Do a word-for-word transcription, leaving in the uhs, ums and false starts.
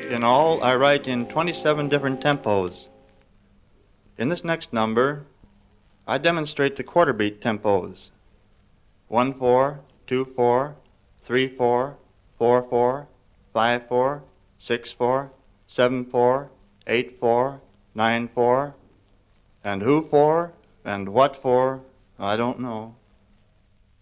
In all, I write in twenty-seven different tempos. In this next number, I demonstrate the quarter beat tempos. one four, two four, three four, four four, five four, six four, seven four, eight four, nine four, and who for and what for, I don't know.